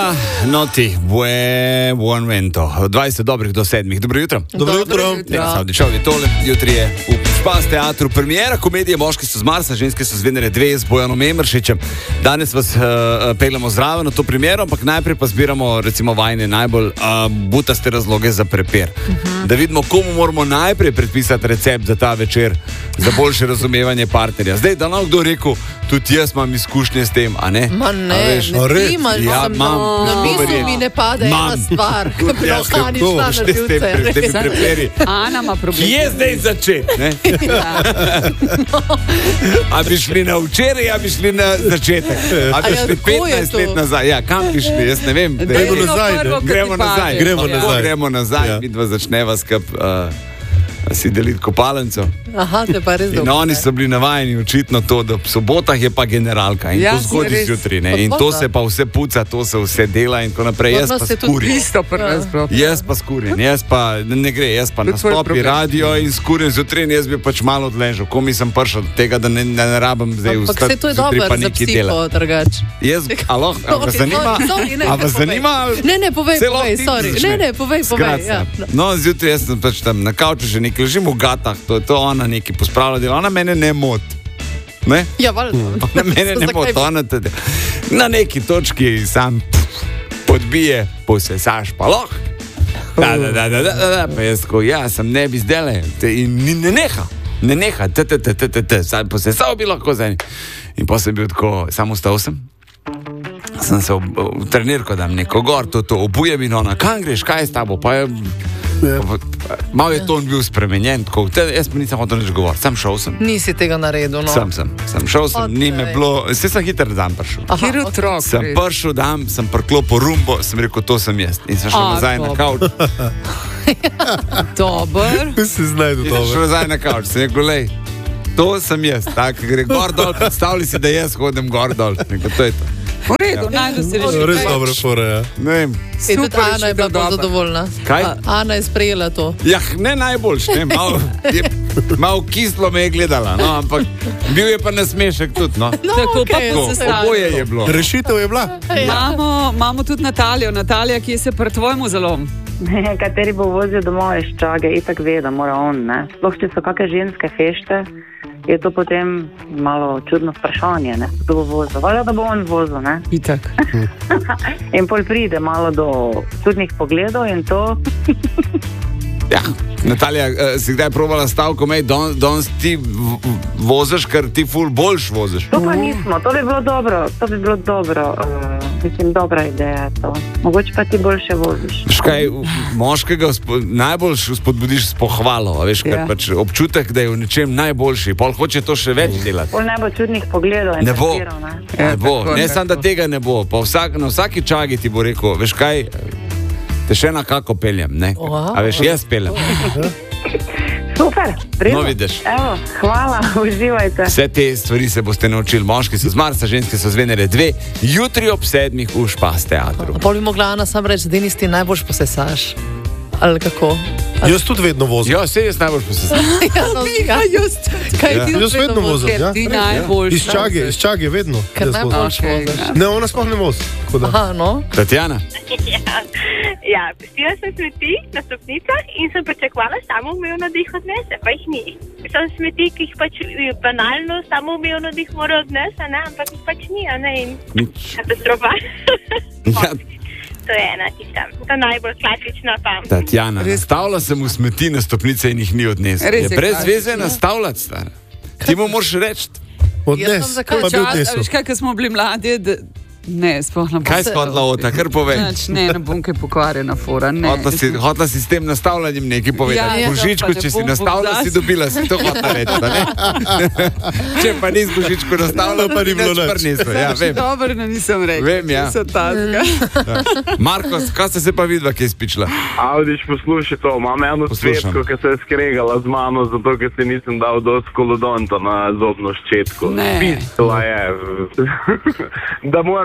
Noti, buon vento. 20 dobrih do 7. Dobro jutro. Dobro jutro. Jutri je v Špas teatru premijera komedije Moški so z Marsa, ženske so z Venere 2 z Bojanom Emeršičem. Danes vas peljamo zraven na to premijero, ampak najprej pa zbiramo recimo vajne najbolj butaste razloge za prepir. Da vidimo, komu moramo najprej predpisati recept za ta večer, za boljše razumevanje partnerja. Zdaj, da nam kdo rekel, tudi jaz imam izkušnje s tem, a ne? Ma ne, ti imaš, na misli mi ne pade ena stvar, ki bi ohaničila na živce. Ana ima problem. Kje je zdaj začet, ne? A bi šli na včeraj, a bi šli na začetek? A bi šli 15 let nazaj? Ja, kam bi šli? Jaz ne vem. Gremo nazaj. Mi dva začneva si deliti kopalnico. Aha, te pa res dobro. In oni so bili navajeni očitno to, da v sobotah je pa generalka in to zgodi zjutraj, ne? In to se pa vse puca, to se vse dela in tako naprej. Jaz pa skurjen. Jaz pa skurjen. Jaz pa ne gre, jaz pa nastopi radio in skurjen zjutraj in jaz bi pač malo odležal. Ko mi sem prišel do tega, da ne rabim zdaj vstati zjutraj pa nekaj dela. Ampak se to je dobro za psiho, drugač. Jaz, alo, a vas zanima? A vas zanima? Ne, povej, sorry. Ne, povej. No, zjutraj jaz sem pač tam na kavču že nekaj ležim v gatah, to je to ona neki pospravlja delo, ona mene ne moti. Ne? Ja, valjda. Ona mene ne moti, ona tudi. Na neki točki sam podbije, posesaš pa loh. Da, pa jaz tako, ja, sem ne bi zdele. In ne neha, sam posesal bi lahko za eni. In pa sem bil tako, sam ustal sem se v trenirko dam neko gor, to obujem in ona, kam greš, kaj je s tabo, pa je... Malo je ton bil spremenjen, tako, jaz pa nisem hotel nič govoriti, sam šel sem. Nisi tega naredil, no? Sem šel, ni me bilo, sem hiter dan prišel. Sem prišel dan, sem priklopil rumbo, sem rekel, to sem jaz. In sem šel nazaj na kavč. Dober. Si znajdu dobro. In sem šel nazaj na kavč, sem rekel, lej, to sem jaz, tako gre gor dol, predstavljaj si, da jaz hodim gor dol. Rekel, to je to. V redu, najdu si rešil. Res dobro fora, ja. Ne vem. Tudi Ana je bila zadovoljna. Kaj? Ana je sprejela to. Jah, ne najboljš, ne, malo kislo me je gledala, no, ampak bil je pa nasmešek tudi, no. Tako pa oboje je bilo. Rešitev je bila. Imamo tudi Natalijo. Natalija, ki se pri tvojemu zalom. Kateri bo vozil domov iz Čage, itak ve, da mora on, ne. Sploh, če so kakšne ženske fešte, je to potem malo čudno vprašanje, ne, kdo bo vozil. Valjda, da bo on vozil, ne. Itak. In pol pride malo do čudnih pogledov in to... Ja, Natalija, si kdaj probala stavko, danes ti voziš, ker ti ful boljš voziš? To pa nismo, to bi bilo dobro, mislim, dobra ideja to. Mogoče pa ti boljše voziš. Veš kaj, moškega najbolj spodbudiš s pohvalo, veš, ker pač občutek, da je v nečem najboljši, pol hoče to še več delati. Pol ne bo čudnih pogledov in testiral, ne? Ne bo, ne samo da tega ne bo, pa na vsaki Čagi ti bo rekel, veš kaj, te še nekako peljem, ne? A veš, jaz peljem. Super, prijetno. No, vidiš. Evo, hvala, uživajte. Vse te stvari se boste naučili. Moški so z Marsa, ženske so z Venere 2, jutri ob 7 v Špas teatru. Pol bi mogla Ana sam reči, da ti najboljš posesaš. Ali kako? Jaz tudi vedno vozim. Ja, vse jaz najbolj posesam. Jaz vedno vozim, ja. Ti najboljš. Iz Čage vedno. Ker najboljš voziš. Ne, ona sploh ne vozi. Aha, no. Tatjana? Ja, pustila sem smeti na stopnicah in sem pričakovala samoumevno dih odnese, pa jih ni. Sem smeti, ki jih pač banalno samoumevno dih mora odnese, ne, ampak jih pač ni, a ne, in katastrofa. Ja. To je ena tista, to najbolj klasična pa. Tatjana, nastavila sem v smeti na stopnice in jih ni odnesla. Je brez veze nastavljati, stara. Ti mu moraš reči. Odnes, pa bi odnesel. Veš kaj, ko smo bili mladi, ne, sploh ne bom. Kaj spadla ota, kar povej? Ne bom kaj pokvarjena fora, ne. Hotla si s tem nastavljanjem nekaj povedati. Božičko, če si nastavila, si dobila, si to hotla reči, da ne? Če pa ni z Božičko nastavila, pa ni bilo nič. Ja, vem. Dobro, da nisem rekel. Vem, ja. Marko, kaj ste se pa vidva, kaj spičila? Avdiš, poslušaj to, imam eno cvetko, ki se je skregala z mano, zato, ker si nisem dal dosti kolodonta na zobno ščetko. Ne. Pisala je, da moram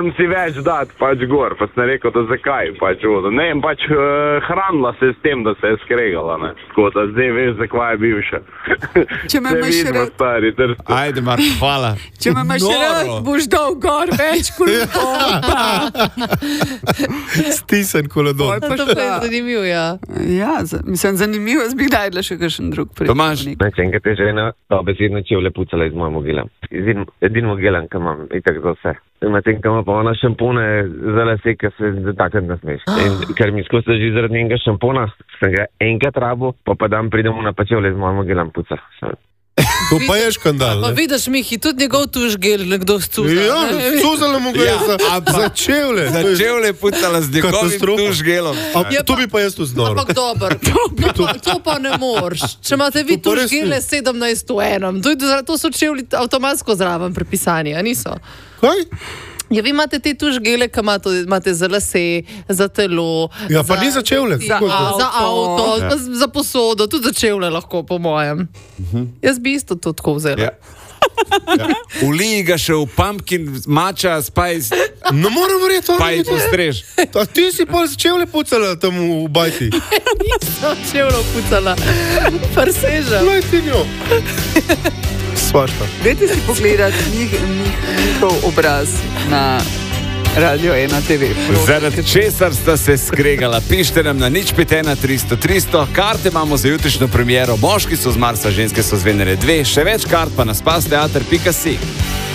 moram si več dati pač gor, pa sem rekel, da zakaj pač vodo. Ne, pač hranila se s tem, da se je skregala, ne. Tako da zdaj veš, zakaj je bivša. Če me imaš rad. Ajde, Marko, hvala. Če me imaš rad, boš dal gor več kolodon. Stisen kolodon. To je zanimivo, ja. Ja, mislim, zanimivo, jaz bi dajla še kakšen drug primer. Tomaž. Enkrat je žena dobesedno čevlje pucala iz moje mogile. Edin mogilen, ki imam, itak za vse. Medtem, ko ima pa ona šampone za lase, ki se takrat nasmeš. In ker mi skozi leži zaradi njenega šampona, sem ga enkrat rabo, pa dan pridemo na pa čevlje iz moje mogile puca. To pa je škandal. Pa vidiš, Mihi, tudi njegov tuš gel nekdo scuzal. Ja, scuzala mu ga je za čevlje. Za čevlje pucala z njegovim tuš gelom. To bi pa jaz tu znal. Ampak dober, to pa ne moreš. Če imate vi tuš gele 17 v enem, to so čevlji avtomatsko zraven prepisani, a niso? Kaj? Ja, vi imate te tuš gele, ki imate za lase, za telo. Ja, pa ni za čevlje. Za avto, za posodo, tudi za čevlje lahko, po mojem. Jaz bi isto to tako vzela. Uliji ga še v pumpkin matcha spice. No moram verjeti, pa ji postrež. Ti si pa čevlje pucala tam v bajti. Nisem čevlje pucala. Prseža. Glej ti njo. Svašta. Dajte si pogledati njihov obraz na Radio 1 TV. Zaradi česar sta se skregala. Pište nam na 051 300 300. Karte imamo za jutrišnjo premiero. Moški so z Marsa, ženske so z Venere 2. Še več kart pa na spasteater.si.